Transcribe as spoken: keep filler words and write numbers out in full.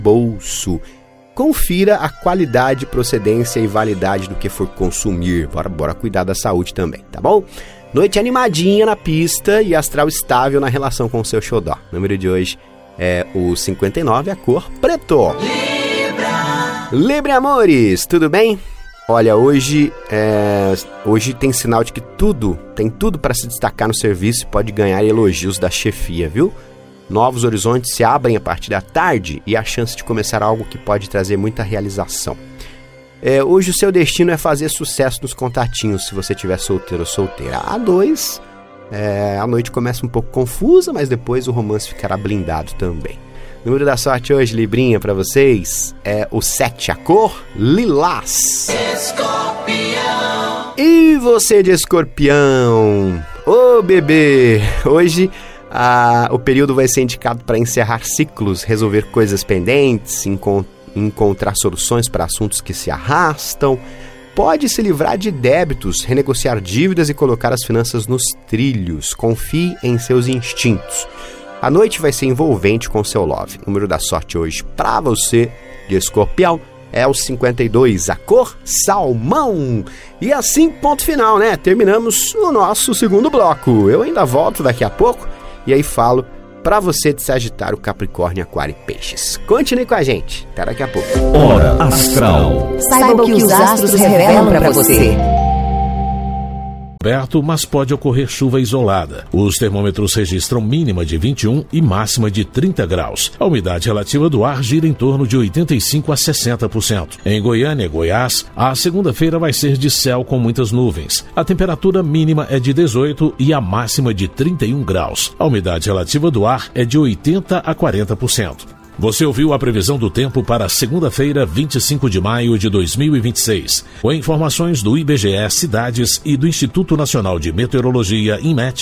bolso. Confira a qualidade, procedência e validade do que for consumir. Bora, bora cuidar da saúde também, tá bom? Noite animadinha na pista e astral estável na relação com o seu xodó. O número de hoje é o cinquenta e nove, a cor preto. Libra! Libra, amores, tudo bem? Olha, hoje, é, hoje tem sinal de que tudo, tem tudo para se destacar no serviço e pode ganhar elogios da chefia, viu? Novos horizontes se abrem a partir da tarde e a chance de começar algo que pode trazer muita realização. É, hoje o seu destino é fazer sucesso nos contatinhos, se você estiver solteiro ou solteira. A dois, é, a noite começa um pouco confusa, mas depois o romance ficará blindado também. O número da sorte hoje, Librinha, para vocês, é o sete, a cor lilás. Escorpião! E você de escorpião? Ô, bebê! Hoje ah, o período vai ser indicado para encerrar ciclos, resolver coisas pendentes, encont- encontrar soluções para assuntos que se arrastam. Pode se livrar de débitos, renegociar dívidas e colocar as finanças nos trilhos. Confie em seus instintos. A noite vai ser envolvente com seu love. O número da sorte hoje para você, de escorpião, é o cinquenta e dois, a cor salmão. E assim, ponto final, né? Terminamos o nosso segundo bloco. Eu ainda volto daqui a pouco e aí falo para você de Sagitário, Capricórnio, Aquário e Peixes. Continue com a gente. Até daqui a pouco. Hora Astral. Saiba o que os astros revelam para você. Aberto, mas pode ocorrer chuva isolada. Os termômetros registram mínima de vinte e um e máxima de trinta graus. A umidade relativa do ar gira em torno de oitenta e cinco a sessenta por cento. Em Goiânia e Goiás, a segunda-feira vai ser de céu com muitas nuvens. A temperatura mínima é de dezoito e a máxima de trinta e um graus. A umidade relativa do ar é de oitenta a quarenta por cento. Você ouviu a previsão do tempo para segunda-feira, vinte e cinco de maio de dois mil e vinte e seis. Com informações do I B G E Cidades e do Instituto Nacional de Meteorologia, INMET,